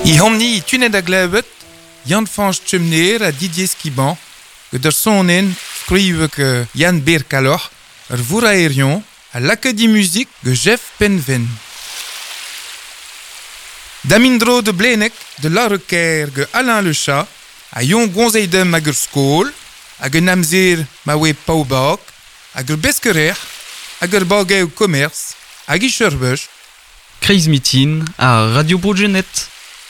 I homni tunet a glebet, Jan van Stumneer a Didier Skiban, de sonen skrive que Jan Berkaloch, voer aérion, à l'Académie Musique de Jeff Penven. Damindro de Blenek, de Larreker de Alain Le Chat, a Jon Gonzeidem mager Skol, a Namzir Mawe Paubak, a Beskerer, a Bagay Commerce, a Gischerbush. Kreis Mitin à Radio Bourgenet.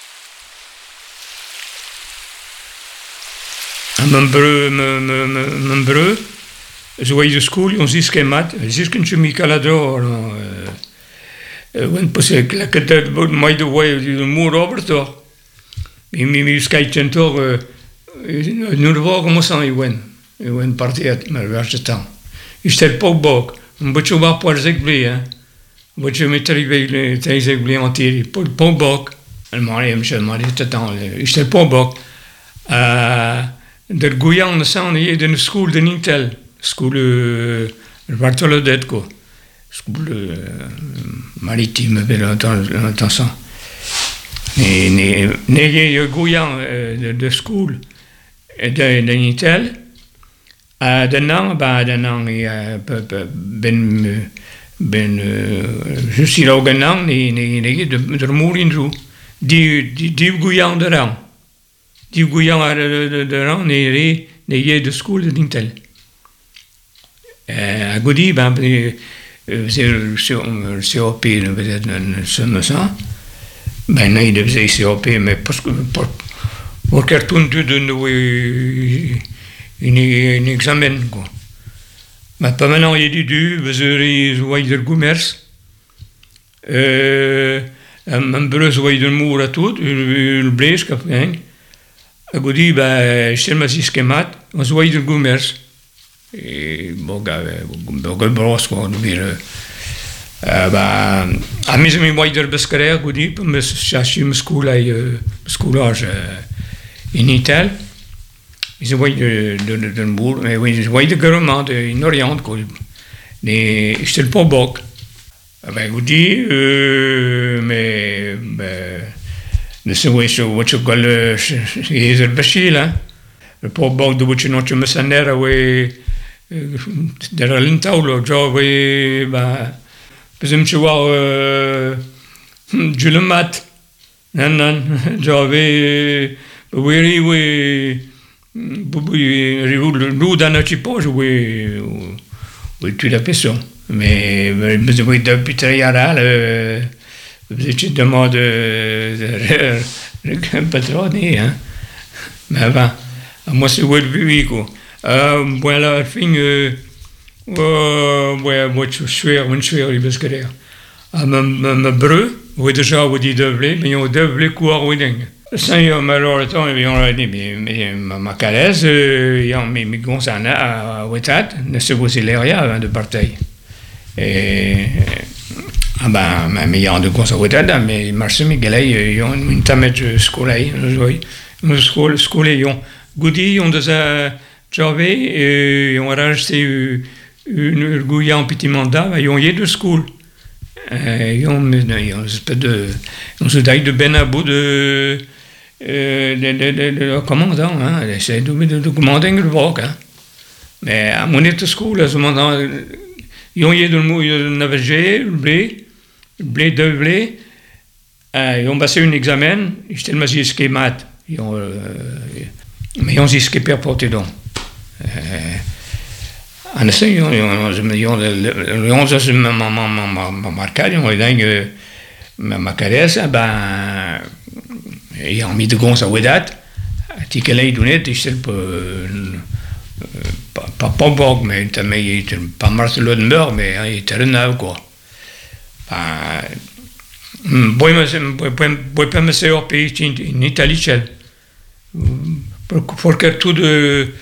Mijn broer, zo je de school, ons is geen mat, is geen chemicalado, want pas que dat wordt mij de way de moer over toch, mi skijt toch, nu de wagen moest aan je wen partiet, maar waar ze dan, is het pokbok, een beetje wat voor zich blijven, wat je met terwijl tijdens zich blijven hanteren, pokbok, en maar het dan, is het pokbok. Der Guyane nasan est dans une school de Nintel, school Bartholdet quoi, school maritime attention. Ne Guyane de school de Nintel, d'un an ben je suis là au Guyane de Mourinho, di Guyane de Ram. Die Guyane de rang nee de school de Nintel. À Goudi, c'est COP, peut-être un ça. Ben non, il faisait COP, mais parce que pour cartoon tu donnes un examen quoi. Mais pas maintenant il dit vous aurez joué de commerce. Un peu joué de mour à tout, le blaze qu'après. A Goudi, je sais pas si c'est mat, on se voit de commerce. Et bon, brosse, quoi, on dire. À mes amis, moi, de Bescarer, Goudi, pour me chercher une schoolage en Italie. Ils voient de Bourg, mais oui, ils voient de gouvernement, en Orient, quoi. Mais je sais pas beaucoup. Goudi, mais. Ne sais wat je gal is bashil le pobok de wat je not je mesanera we der lintaulo jo we ba bezem chwa julmat nan jo we nous dans notre poche we tu la personne mais bezem we de pitariara vous étiez de mode patroni, hein? Mais avant, moi c'est le but, quoi. Voilà, fin, moi je suis les besquerres. Ma breu, oui déjà, vous dites devlé, mais on devlé quoi, oui, dingue. Ça, il m'a alors le temps, on a dit, mais ma caresse, il y a mes gonzana à Ouetat, ne se vous rien de partail. Et. Ma meilleure de conservateur, mais marche mes galets, ils ont une tamette scolaire, une scolaire, ils ont goûté, on a j'avais, on a rajouté une gouille en petit mandat, ils ont y de school. Ils ont une espèce de, on se dit de ben à bout de commandant, hein, c'est de commander le bloc, hein. Mais à mon état school, à ce moment, ils ont y de naviger, le blé, deux blés, ils ont passé un examen, ils étaient tellement schémat, mais ils ont schépé à porter donc. En effet, ils ont marqué, ils ont dit ma caresse, ils ont mis de gons à Ouedat, qui qu'elle a donné, ils étaient pas bog, mais ils étaient pas Marcelo de Meur, mais ils étaient renard, quoi. Poi per me sei in Italie c'è perché tu de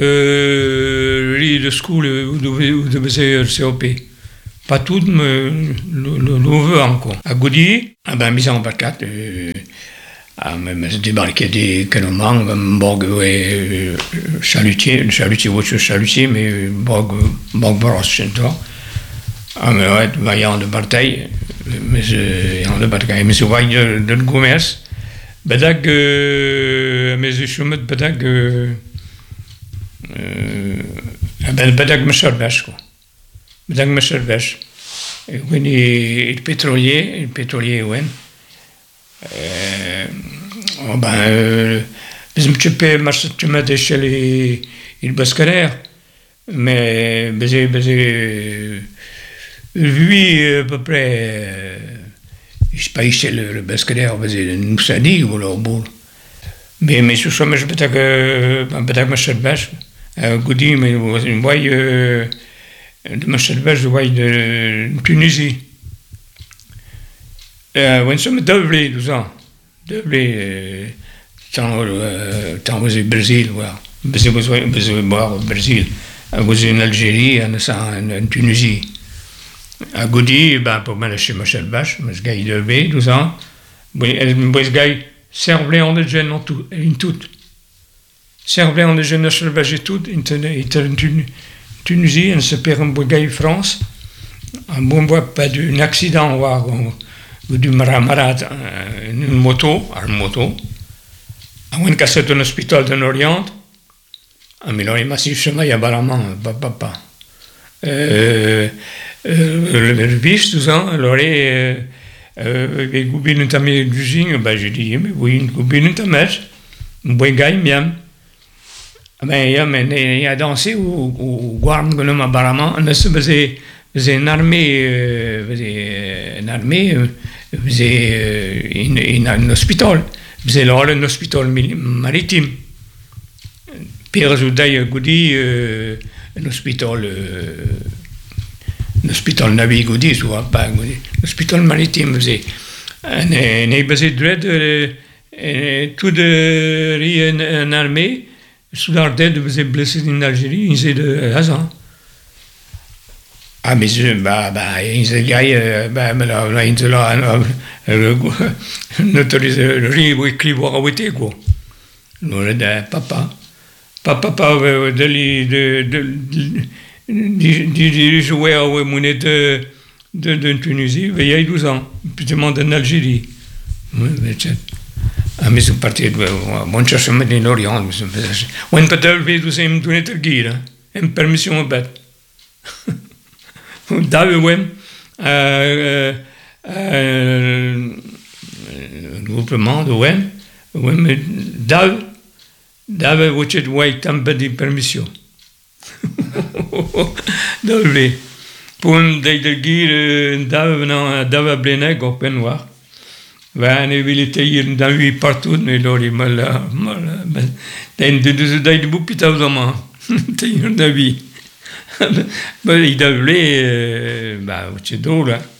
school dove sei COP pas tout le veut encore à Goudi mise en barcade me débarqué des canons borg chalutier mais borg brosse mais ouais vaillant de bataille mais en de bataille mais c'est de commerce Badag, mais je suis badag, badag Messerbesh, quoi. Badag Messerbesh. Et quindi il pétrolier, ouais. لازم تشبه مش تشمد الشلي البسكرير mais lui à peu près je pas chez le basculaire nous ça dit ou là bon mais ce soit je peut-être ma chalbache goudi mais une voie de ma chalbache de Tunisie when some double 12 ans double tant au Brésil voilà besoin boire au Brésil en Algérie en Tunisie à Goudi, pour moi, chez Michel Bach, je gagne de B, 12 ans. Je gagne cervelé en de jeunes en tout, une toute. Cervelé en de jeunes Michel Bach et tout, in Tunisie, on se perd un gagne France. Un bon bois, pas d'un accident, ou du marat, une moto. À une cassette d'un hôpital de l'Orient. À Milan, massif chemin, il y a Baraman, papa. Le biche, tout ça, alors les goubines de tamé du zing, j'ai dit, mais oui, une goubine de tamé, un bon gars, bien. Mais il y a dansé ou guarde que l'homme apparemment, on se faisait une armée, faisait un hôpital, faisait là un hôpital maritime. Pierre Zoudaï Goudi, un hôpital navire Goudi, soit pas Goudi, l'hôpital maritime faisait. On est basé de tout de une armée, sous l'Ardenne, faisait blessé en Algérie, il faisait de Hazan. Ah, mais il se gagne, mais là, il se l'a autorisé, le riz, il écrit voir à côté, quoi. Nous, papa, de jouer à la monnaie de Tunisie, il y a 12 ans, puis je demande en Algérie. Ah, mais c'est parti, on cherche à en Orient, on peut te lever, tu sais, me donner ta guide, une permission à bête. David, groupement de Wem, David, vous êtes white, un peu de permission. David, pour un guide, David Bleneg, au peignoir. Ben, il était dans lui partout, mais là, il est mal. Il de beaucoup de temps, il a vie. Il a voulu, c'est drôle, hein.